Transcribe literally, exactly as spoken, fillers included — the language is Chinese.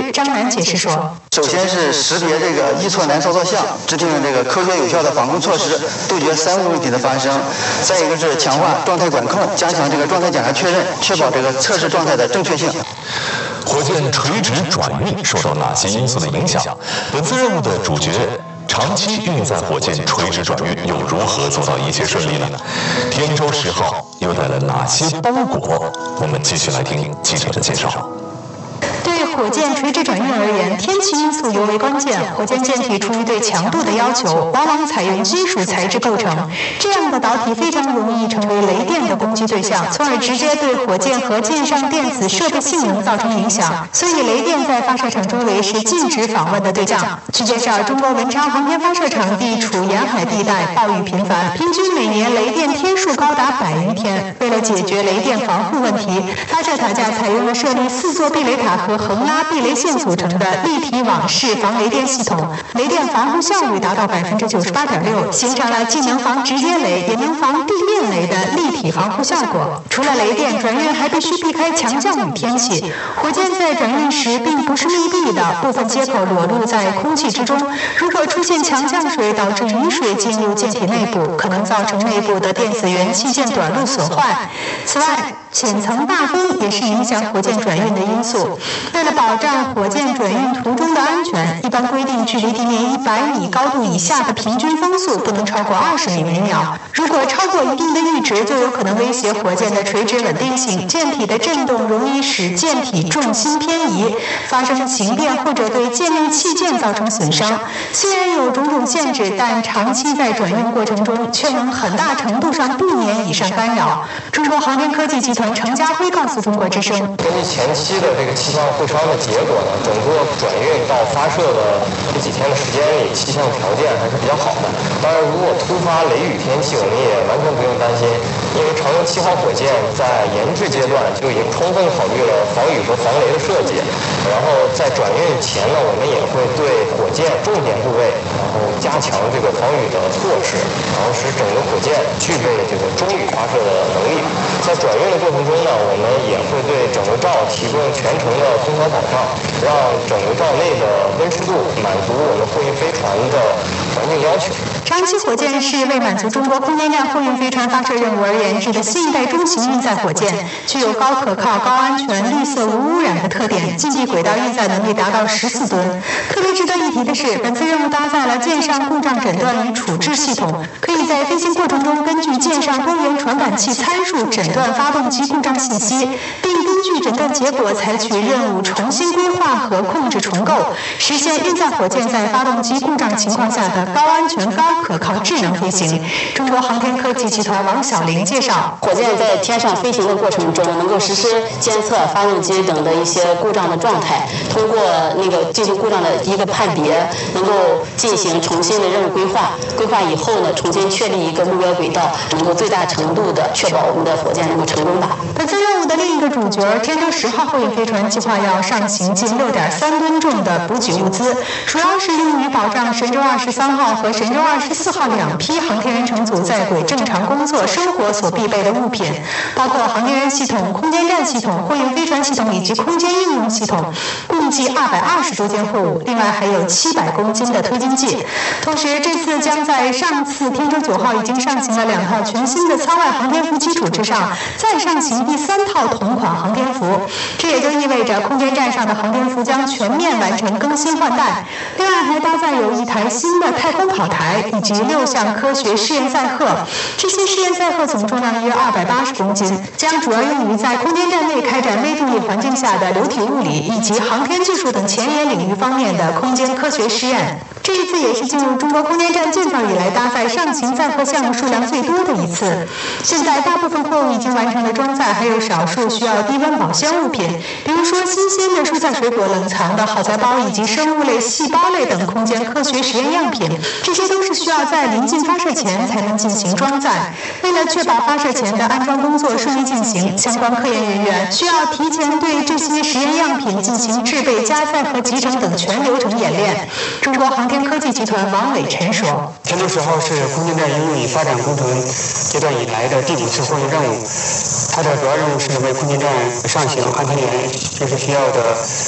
师张楠解释说： 首先是识别这个易错难操作项，制定这个科学有效的防控措施，杜绝三无问题的发生。再一个是强化状态管控，加强这个状态检查确认，确保这个测试状态的正确性。 火箭垂直转运受到哪些因素的影响？本次任务的主角长期运载火箭垂直转运又如何做到一切顺利呢？天舟十号又带了哪些包裹？我们继续来听记者的介绍。 对火箭垂直转运而言，天气因素尤为关键。火箭舰体出于对强度的要求，往往采用金属材质构成，这样的导体非常容易成为雷电的攻击对象，从而直接对火箭和舰上电子设备性能造成影响。所以，雷电在发射场周围是禁止访问的对象。据介绍，中国文昌航天发射场地处沿海地带，暴雨频繁，平均每年雷电天数高达百余天。为了解决雷电防护问题，发射塔架采用了设立四座避雷塔和横拉避雷线组成的立体网式防雷电系统，雷电防护效率达到百分之九十八点六，形成了既能防直接雷也能防地面雷的立体防护效果。除了雷电，转运还必须避开强降雨天气。火箭在转运时并不是密闭的，部分接口裸露在空气之中。如果出现强降水导致雨水进入舰体内部，可能造成内部的电子元器件短路损坏。此外，浅层大风也是影响火箭转运的因素。为了保障火箭转运途中的安全，一般规定距离地面一百米高度以下的平均风速不能超过二十米每秒。如果超过一定的阈值，就有可能威胁火箭的垂直稳定性。舰体的震动容易使舰体重心偏移，发生形变或者对舰内器件造成损伤。虽然有种种限制，但长期在转运过程中却能很大程度上避免以上干扰。中国航天科技集团程家辉告诉中国之声： 根据前期的这个气象会商的结果呢，整个转运到发射的这几天的时间里，气象条件还是比较好的。当然，如果突发雷雨天气，我们也完全不用担心，因为长征七号火箭在研制阶段就已经充分考虑了防雨和防雷的设计。然后在转运前呢，我们也会对火箭重点部位，然后加强这个防雨的措施，然后使整个火箭具备这个中雨发射的能力。在转运的过程中呢，我们也会对整个罩提供全程的空调保障，让整个罩内的温湿度满足我们货运飞船的环境要求。 长期火箭是为满足中国空间站货运飞船发射任务而研制的新一代中型运载火箭，具有高可靠、高安全、绿色无污染的特点，近地轨道运载能力达到十四吨。特别值得一提的是，本次任务搭载了舰上故障诊断与处置系统，可以在飞行过程中根据舰上光源传感器参数诊断发动机故障信息，并根据诊断结果采取任务重新规划和控制重构，实现运载火箭在发动机故障情况下的高安全、高可靠智能飞行。中国航天科技集团王晓玲介绍， 火箭在天上飞行的过程中，能够实施监测发动机等的一些故障的状态，通过那个进行故障的一个判别，能够进行重新的任务规划。规划以后呢，重新确立一个目标轨道，能够最大程度的确保我们的火箭能够成功吧。 本次任务的另一个主角天舟十号货运飞船计划要上行近六点三吨重的补给物资，主要是用于保障神舟二十三号和神舟二十四号两批航天员乘组在轨正常工作生活所必备的物品，包括航天员系统、空间站系统、货运飞船系统以及空间应用系统，共计二百二十多件货物，另外还有七百公斤的推进剂。同时，这次将在上次天舟九号已经上行了两套全新的舱外航天服基础之上，再上行第三套同款航天服。这也就意味着空间站上的航天服将全面完成更新换代。另外还搭载有一台新的太空跑台以及六项科学试验载荷。这些试验载荷总重量约二百八十公斤，将主要用于在空间站内开展微重力环境下的流体物理以及航天技术等前沿领域方面的空间科学实验。这一次也是进入中国空间站建造以来搭载上行载荷项目数量最多的一次。现在大部分货物已经完成了装载，还有少数需要低温保鲜物品，比如说新鲜的蔬菜水果冷藏的耗材包以及生物类、细胞类等空间科学实验样品，这些都是需要在临近发射前才能进行装载。为了确保发射前的安装工作顺利进行，相关科研人员需要提前对这些实验样品进行制备、加载和集成等全流程演练。中国航天科技集团王伟晨说：“ 天舟十号是空间站应用与发展工程阶段以来的第五次货运任务，它的主要任务是为空间站上行安全员平时需要的